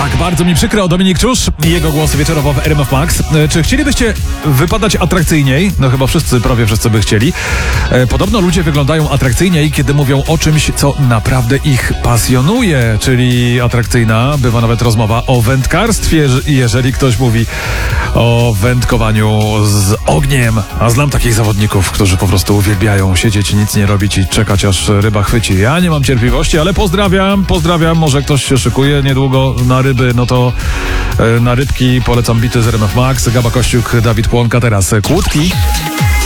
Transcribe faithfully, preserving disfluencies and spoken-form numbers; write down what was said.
Tak, bardzo mi przykro, Dominik Czusz i jego głos wieczorowo w R M F Max. Czy chcielibyście wypadać atrakcyjniej? No chyba wszyscy, prawie wszyscy by chcieli. Podobno ludzie wyglądają atrakcyjniej, kiedy mówią o czymś, co naprawdę ich pasjonuje, czyli atrakcyjna bywa nawet rozmowa o wędkarstwie, jeżeli ktoś mówi o wędkowaniu z ogniem. A znam takich zawodników, którzy po prostu uwielbiają siedzieć, nic nie robić i czekać, aż ryba chwyci. Ja nie mam cierpliwości, ale pozdrawiam, pozdrawiam. Może ktoś się szykuje niedługo na ryby, no to e, na rybki polecam bity z R M F Max. Gaba Kościuk, Dawid Płonka, teraz Kłódki.